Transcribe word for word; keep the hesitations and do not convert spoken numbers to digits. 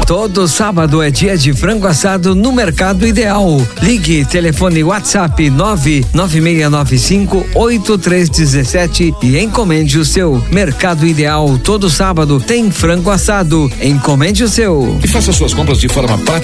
Todo sábado é dia de frango assado no Mercado Ideal. Ligue, telefone WhatsApp nove nove seis nove cinco oito três um sete e encomende o seu. Mercado Ideal, todo sábado tem frango assado. Encomende o seu. E faça suas compras de forma prática